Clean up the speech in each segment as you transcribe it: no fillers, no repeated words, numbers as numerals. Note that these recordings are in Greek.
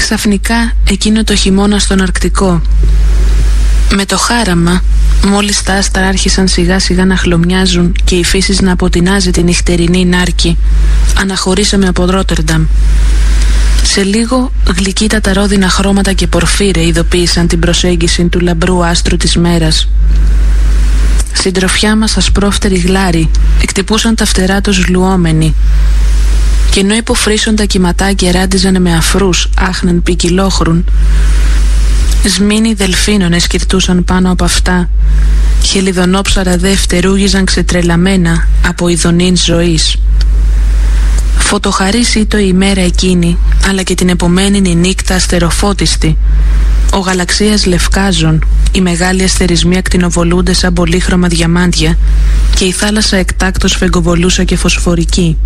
Ξαφνικά εκείνο το χειμώνα στον Αρκτικό, με το χάραμα, μόλις τα άστρα άρχισαν σιγά σιγά να χλωμιάζουν και η φύση να αποτινάζει τη νυχτερινή νάρκη, αναχωρήσαμε από Ρότερνταμ. Σε λίγο γλυκύτατα ρόδινα χρώματα και πορφύρε ειδοποίησαν την προσέγγιση του λαμπρού άστρου της μέρας. Συντροφιά μας ασπρόφτεροι γλάροι εκτυπούσαν τα φτερά τους λουόμενοι, και ενώ υποφρύσσοντα κυματάκια ράντιζαν με αφρούς άχναν ποικιλόχρουν, σμήνοι δελφίνων εσκυρτούσαν πάνω από αυτά, χελιδονόψαρα δε φτερούγιζαν ξετρελαμένα από ειδονήν ζωής. Φωτοχαρής ήτο η ημέρα εκείνη, αλλά και την επομένη η νύκτα αστεροφώτιστη. Ο γαλαξίας λευκάζων, οι μεγάλοι αστερισμοί ακτινοβολούνται σαν πολύχρωμα διαμάντια και η θάλασσα εκτάκτως φεγγοβολούσα και φωσφορική.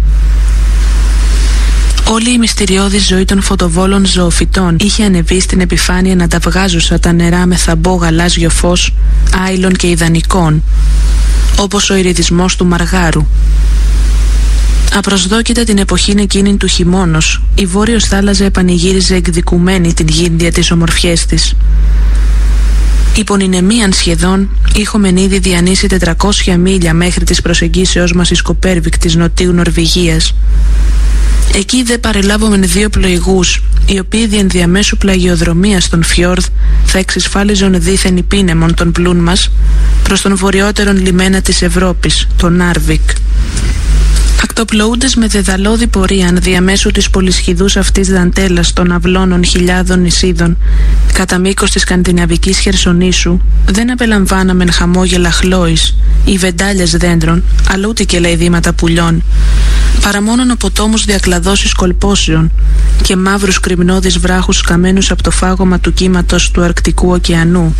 Όλη η μυστηριώδη ζωή των φωτοβόλων ζωοφυτών είχε ανεβεί στην επιφάνεια να τα βγάζουσα τα νερά με θαμπό γαλάζιο φως άειλων και ιδανικών, όπως ο ηριδισμός του μαργάρου. Απροσδόκητα την εποχή εκείνη του χειμώνος, η βόρειος θάλασσα επανηγύριζε εκδικουμένη την γύντια της ομορφιές της. Υπονηνεμίαν σχεδόν, είχομεν ήδη διανύσει 400 μίλια μέχρι της προσεγγίσεώς μας εις Κοπέρβικ της νοτίου Νορβηγίας. Εκεί δε παρελάβομεν 2 πλοηγούς, οι οποίοι δι' ενδιαμέσου πλαγιοδρομίας στον φιόρδ θα εξισφάλιζον δίθεν υπήνεμον των πλούν μας προς τον βορειότερον λιμένα της Ευρώπης, τον Νάρβικ. Ακτοπλοούντες με δεδαλώδη πορείαν διαμέσου της πολυσχηδούς αυτής δαντέλας των αυλώνων χιλιάδων νησίδων κατά μήκος της σκανδιναβικής Χερσονήσου, δεν απελαμβάναμεν χαμόγελα χλόης ή βεντάλιες δέντρων, αλλά ούτε και λαϊδήματα πουλιών, παρά μόνον από τόμους διακλαδώσεις κολπόσεων και μαύρους κρυμνώδεις βράχους σκαμμένους από το φάγωμα του κύματος του Αρκτικού ωκεανού.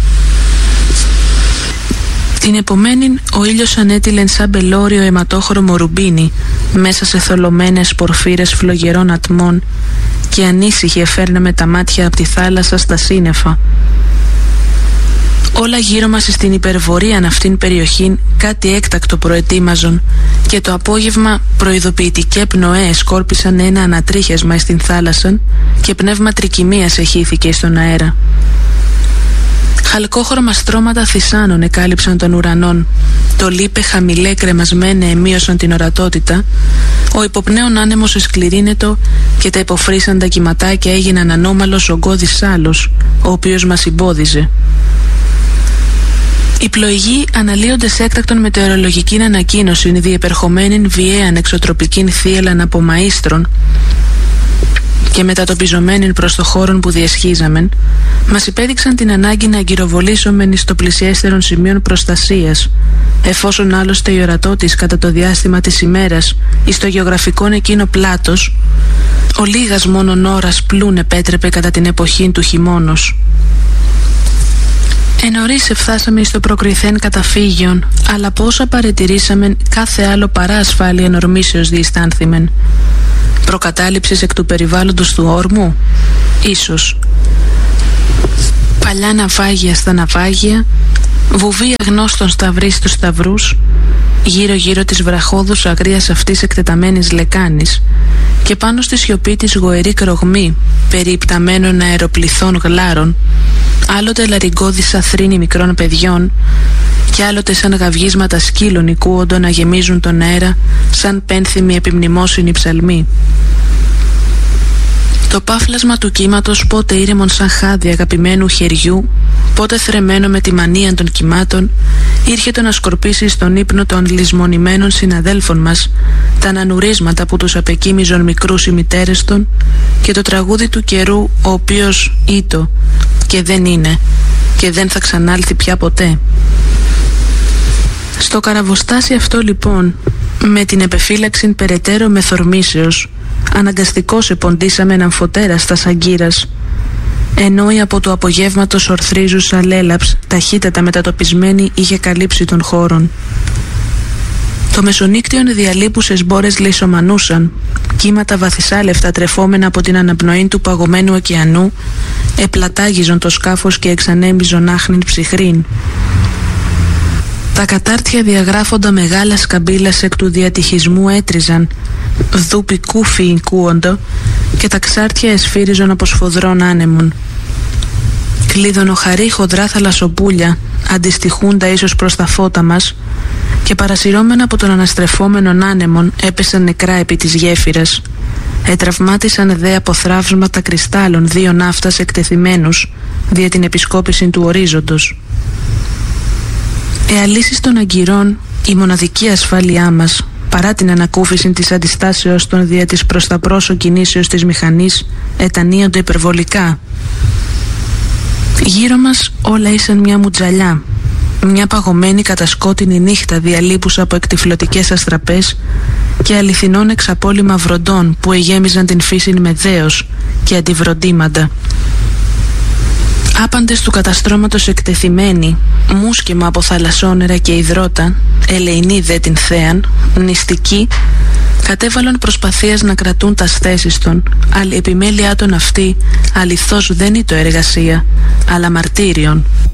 Την επομένην ο ήλιος ανέτειλεν σαν μπελόριο αιματόχρωμο ρουμπίνι μέσα σε θολωμένες πορφύρες φλογερών ατμών και ανήσυχη εφέρναμε τα μάτια από τη θάλασσα στα σύννεφα. Όλα γύρω μας στην υπερβορείαν αυτήν περιοχήν κάτι έκτακτο προετοίμαζον και το απόγευμα προειδοποιητικέ πνοέ σκόρπισαν ένα ανατρίχιασμα στην θάλασσα και πνεύμα τρικυμίας εχύθηκε στον αέρα. Χαλκόχρωμα στρώματα θυσάνων εκάλυψαν τον ουρανόν. Το λίπε χαμηλέ κρεμασμένε εμείωσαν την ορατότητα. Ο υποπνέων άνεμος εσκληρύνετο και τα υποφρύσαντα κυματάκια έγιναν ανώμαλος ογκώδης άλλος, ο οποίος μας εμπόδιζε. Οι πλοηγοί αναλύοντες έκτακτον μετεωρολογικήν ανακοίνωσιν διεπερχομένην βιαίαν εξωτροπικήν θύελαν από μαΐστρων και μετατοπιζομένην προς το χώρον που διεσχίζαμεν, μας υπέδειξαν την ανάγκη να αγκυροβολήσομεν εις το πλησιέστερον σημείων προστασίας, εφόσον άλλωστε η ορατότης κατά το διάστημα της ημέρας εις το γεωγραφικόν εκείνο πλάτος, ο λίγας μόνον ώρας πλούν επέτρεπε κατά την εποχή του χειμώνος. Ενωρίς εφθάσαμε εις το προκριθέν καταφύγιον, αλλά πόσα παρετηρήσαμεν κάθε άλλο παρά ασφάλεια ενορμήσεως διαισθάνθημεν. Προκατάληψης εκ του περιβάλλοντος του όρμου, ίσως. Παλιά ναυάγια στα ναυάγια, βουβή αγνώστων σταυρί στους σταυρούς, γύρω γύρω της βραχώδους αγρίας αυτής εκτεταμένης λεκάνης, και πάνω στη σιωπή της γοερή κρογμή περιυπταμένων αεροπληθών γλάρων, άλλοτε λαριγκώδης αθρήνη μικρών παιδιών και άλλοτε σαν γαυγίσματα σκύλων οικούοντο να γεμίζουν τον αέρα σαν πένθυμοι επιμνημόσυνοι ψαλμοί. Το πάφλασμα του κύματος πότε ήρεμον σαν χάδι αγαπημένου χεριού, πότε θρεμμένο με τη μανία των κυμάτων, ήρχεται να σκορπίσει στον ύπνο των λησμονημένων συναδέλφων μας τα ανανουρίσματα που τους απεκοίμιζον μικρούς οι μητέρες των και το τραγούδι του καιρού, ο οποίος ήτο και δεν είναι και δεν θα ξανάλθει πια ποτέ. Στο καραβοστάσι αυτό λοιπόν, με την επεφύλαξη περαιτέρω μεθορμήσεως, αναγκαστικώς εποντήσαμε έναν φωτέρα στα σαγκύρας, ενώ η από του απογεύματος ορθρίζουσα λέλαψ ταχύτατα μετατοπισμένη είχε καλύψει τον χώρον. Το μεσονύκτιον διαλείπουσες μπόρες λυσομανούσαν, κύματα βαθυσάλευτα τρεφόμενα από την αναπνοή του παγωμένου ωκεανού επλατάγιζον το σκάφος και εξανέμιζον άχνην ψυχρήν. Τα κατάρτια διαγράφοντα μεγάλα σκαμπίλας εκ του διατυχισμού έτριζαν δούποι κούφοι εικούοντο και τα ξάρτια εσφύριζον από σφοδρών άνεμων. Κλείδωνο-χαρί χοντρά θαλασσοπούλια αντιστοιχούντα ίσως προς τα φώτα μας και παρασυρώμενα από τον αναστρεφόμενον άνεμον έπεσαν νεκρά επί της γέφυρας. Ετραυμάτισαν δε από θραύσματα κρυστάλλων δύο ναύτας εκτεθειμένους δια την επισκόπηση του ορίζοντος. Εαλύσεις των αγκυρών η μοναδική ασφάλειά μας, παρά την ανακούφιση της αντιστάσεως των δια της προς τα πρόσω κινήσεως της μηχανής, ετανίονται υπερβολικά. Γύρω μας όλα ήσαν μια μουτζαλιά, μια παγωμένη κατασκότεινη νύχτα διαλείπουσα από εκτυφλωτικές αστραπές και αληθινών εξαπόλυμα βροντών που εγέμιζαν την φύση με δέος και αντιβροντήματα. Άπαντες του καταστρώματος εκτεθειμένοι, μουσκεμα από θαλασσόνερα και υδρότα, ελεηνοί δε την θέαν, νηστικοί, κατέβαλαν προσπαθίας να κρατούν τας θέσεις των, αλλά η επιμέλειά των αυτή αληθώς δεν είναι το εργασία, αλλά μαρτύριον,